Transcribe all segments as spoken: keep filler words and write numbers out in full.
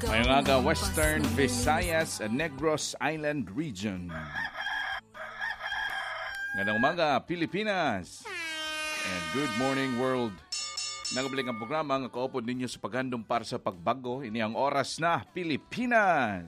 Ngayong aga, Western Visayas, Negros Island Region. Ngayong umaga, Pilipinas. And good morning, world. Nagabalik ang programa ang kaupod ninyo sa paghandom para sa pagbago. Ini ang oras na Pilipinas.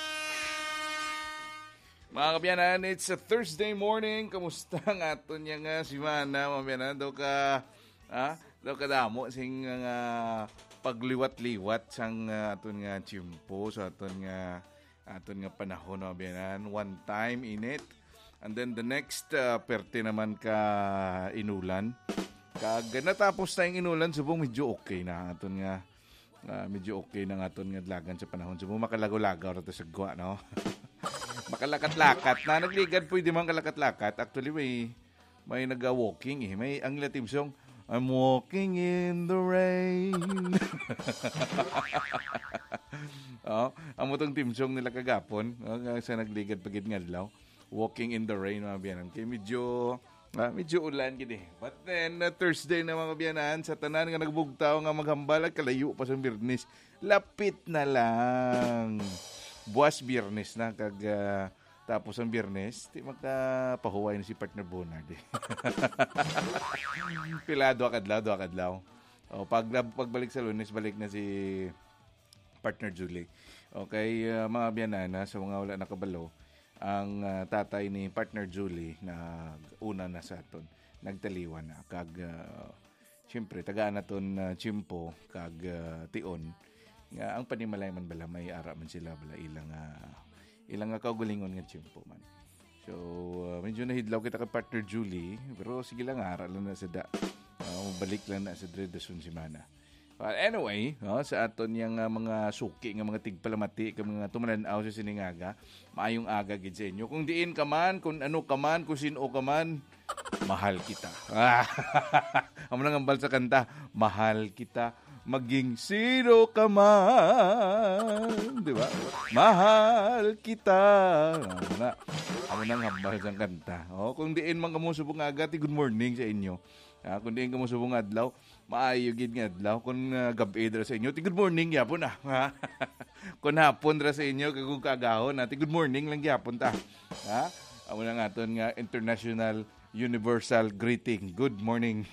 Mga kabiyanan, it's a Thursday morning. Kamusta nga ito niya nga si Mana? Mga kabiyanan, daw ka, ha? Daw ka damo, sing nga uh, pagliwat-liwat sang uh, aton nga tiyempo sa aton nga aton nga panahon, mga kabiyanan. One time in it. And then the next, uh, perte naman ka inulan. Kag natapos na yung inulan, subong medyo okay na. Aton nga, uh, medyo okay na aton nga dlagan sa panahon. Subong makalagaw-lagaw rito sa gwa, no? Makalakat-lakat na nagligad pwede man kalakat-lakat. Actually may may nag-walking eh. May ang team song, I'm walking in the rain. Oh, ang mutong team song nila kagapon, oh, sa nagligad pagid ngadlaw. Walking in the rain, mga biyanan. Kaya medyo ah, medyo ulan gid eh. But then uh, Thursday na mga biyanan, sa tanan nga nagbugtaw nga maghambal kalayo pa sa Biyernes. Lapit na lang. Buwas Biyernes na kag uh, tapos ang Biyernes, di makapahuway na si partner Bonard. Eh. Pilado akadlaw, do akadlaw. O pag pagbalik sa Lunes, balik na si partner Julie. Okay, uh, mga biyanana, sa mga wala nakabalo, ang uh, tatay ni partner Julie na una na sa aton, nagtaliwan na kag uh, siyempre tagaan naton uh, Chimpo kag uh, Tion. Nga ang panimalay man bala may ara man sila bala ilang uh, ilang nga kaugalingon nga tiyempo man. So uh, medyo nahidlaw kita kay partner Julie, pero sige lang ara lang na sa da. Uh, balik lang na sa dredason semana. But anyway, uh, sa aton yang uh, mga suki nga mga tigpalamati kag mga tumanan-aw sa siningaga, maayong aga gid sa inyo. Kung diin ka man, kung ano ka man, kung sino ka man, mahal kita. Amo nang ambal sa kanta, mahal kita. Maging sino ka man, di ba? Mahal kita. Ano na, ako nang hambal sa kanta. O, kung diin man kamo subong agad, good morning sa inyo. Ha, kung diin kamo subong adlaw, maayo gid nga adlaw. Kung uh, gabi dra sa inyo, good morning yapon na. Ha? Kung hapon dra sa inyo, kung kagahon natin, good morning lang yapon ta. Ha? Amo na nga aton nga international universal greeting. Good morning.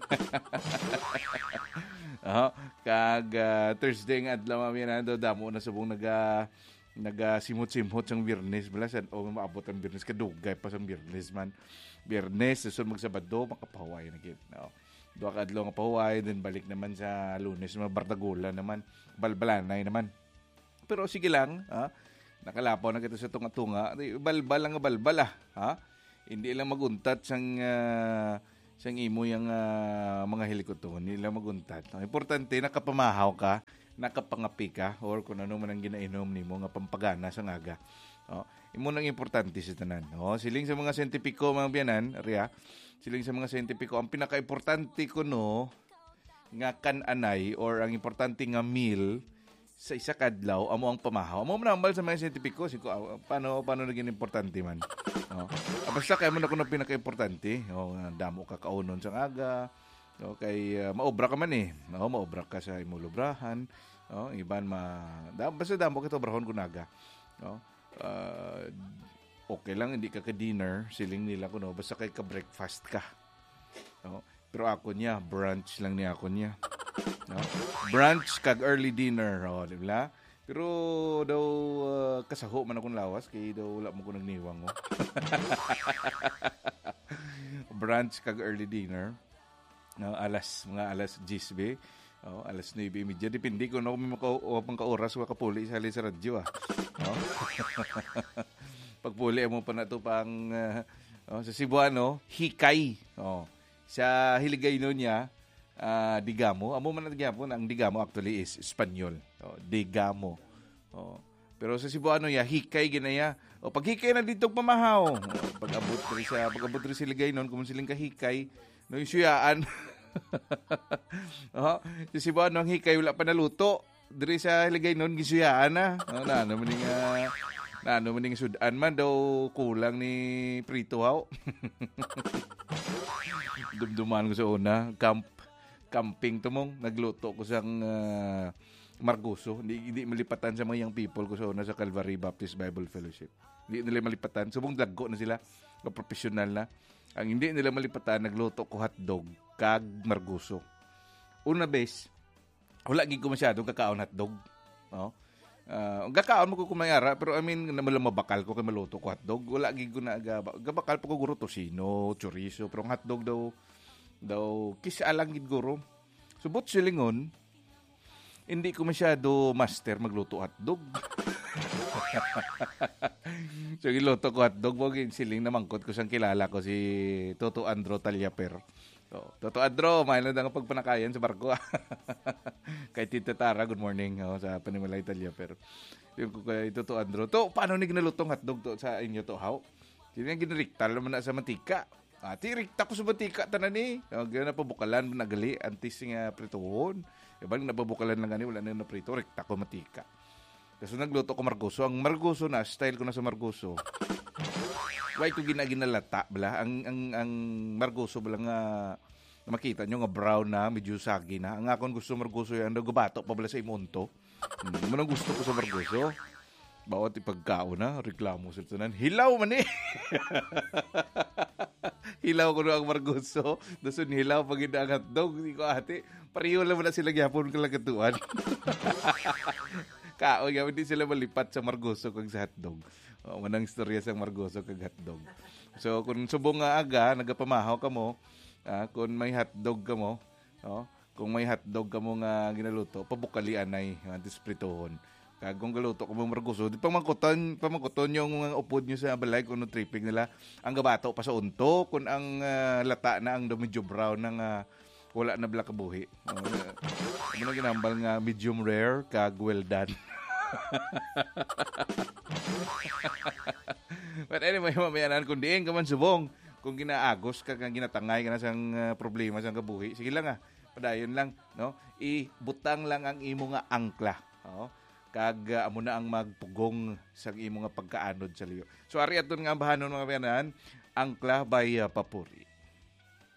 Oh, kag uh, Thursday nga adlaw mi na do damo na subong naga naga simot-simot sang Biyernes bala sad o maabot ang Biyernes kadugay pa sang Biyernes man. Biyernes susod magsabado makapahuway na gid. No. Duha ka adlaw nga pahuway then balik naman sa Lunes mabardagulan naman, balbalanay naman. Pero sige lang, ha. Nakalapaw na kita sa tunga-tunga, balbal lang nga balbal ah, ha. Hindi lang maguntat sang uh, sang imo yung uh, mga helikopter nila maguntat. Ang importante, nakapamahaw ka, nakapangapi ka, or kung ano man ang ginainom nimo nga pampagana sa ngaga. Oh, imo nang importante sa tanan. Oh, siling sa mga siyentipiko mga biyanan, Ria, siling sa mga siyentipiko, ang pinaka-importante ko no, nga kan-anay, or ang importante nga meal, sa isa kadlaw amo ang pamahaw. Amo man ambal sa mga siyentipiko, siko uh, paano paano naging importante man. Oh. Basta kay mo na kuno pinaka-importante, oh, damo ka kaunon sa aga. Okay, uh, maobra ka man eh. Oh, maobra ka sa imong lubrahan. Oh, iban ma da, basta damo ka to obrahon kunaga. Oh. Uh, okay lang hindi ka ka dinner, siling nila kuno basta kay ka breakfast ka. Oh. Pero ako niya, brunch lang niya ako niya. No? Brunch kag early dinner, oh, di ba? Pero daw uh, kasaho man akong lawas kay daw wala mo ko nagniwang oh. Brunch kag early dinner. No, alas mga alas ten, oh, alas nine thirty depende ko no kung maka pang ka oras wa ka puli sa sa radyo ah. Oh. Pagpuli mo pa na to pang uh, oh, sa Cebuano, hikay. Oh. Sa Hiligaynon niya, uh, digamo. Amo man na digamo, ang digamo actually is Espanyol. Oh, digamo. Oh. Pero sa Cebuano ya, hikay ginaya. O pag hikay na dito pamahaw. Oh, pag-abot rin sa pag-abot rin sa Hiligaynon, kung siling kahikay, no isuyaan. Oh, sa Cebuano ang hikay wala pa naluto. Diri sa Hiligaynon gisuyaan na. Oh, na ano man nga na ano man sudan man daw kulang ni prito haw. Dumduman ko sa una, camp camping tumong nagluto ko sang uh, Margoso, hindi, hindi malipatan sa mga young people ko sa una sa Calvary Baptist Bible Fellowship. Hindi nila malipatan. Subong daggo na sila, na professional na. Ang hindi nila malipatan, nagluto ko hotdog, kag margoso. Una bes, wala gid ko masyado kakaon hotdog. No? Uh, gakaon mo ko kumayara, pero I mean, namala mabakal ko kay maluto ko hotdog. Wala gid ko na aga, gabakal pa ko guro tosino, chorizo, pero ang hotdog daw, daw, kisa lang gid guro. Subot silingon, hindi ko masyado master magluto hotdog. So, giluto ko hotdog. Wag yung siling na mangkot ko siyang kilala ko si Toto Andro Talyaper. So, Toto Andro, mahal na ang pagpanakayan sa barko. Kay Tita Tara, good morning oh, sa Panimalay Talyaper. Yung kay Toto Andro. To, paano ni ginalutong hotdog to sa inyo to, how? Sino yung ginariktal naman na sa mantika? Ati, rikta ko sa mantika, tanan ni. Eh. Gano'n na pabukalan, nagali, antis nga prituhon. Diba, napabukalan lang gani, wala na na prito, rikta ko matika. Kasi nagluto ko margoso. Ang margoso na, style ko na sa margoso. Why ko ginaginalata, bala? Ang, ang, ang margoso, bala nga, na makita nyo nga brown na, medyo sagi na. Ang akong gusto margoso yan, nagabato pa bala sa imonto. Hmm, manang gusto ko sa margoso. Bawat ipagkao na, reklamo sa tanan. Hilaw man eh! Hilaw ko na ang margoso. Dasun hilaw pag ina ang hotdog. Hindi ko ate. Pariyo lang mo na sila gyapon kalagatuan. Kao, yaw, hindi sila malipat sa margoso kag sa hotdog. O, manang istorya sa margoso kag hotdog. So, kung subong nga aga, nagapamahaw ka mo, ah, kung may hotdog ka mo, oh, kung may hotdog ka mo nga ginaluto, pabukalian ay antispritohon. Kagong galuto ko mong margoso, di pamangkuton, pamangkuton yung mga upod nyo sa balay kung no tripping nila. Ang gabato pa sa unto, kung ang uh, lata na ang medyo brown ng uh, wala na black kabuhi. Uh, ano na ginambal nga medium rare, kag well done. But anyway, mamayanan, kung diin ka man subong, kung ginaagos ka, kang ginatangay ka na sang uh, problema sang kabuhi, sige lang ah, padayon lang, no? Ibutang lang ang imo nga angkla, no? Kag uh, amo na ang magpugong sa imo nga pagkaanod sa liyo. So ari aton nga bahanon mga bayanan, angkla by uh, Papuri.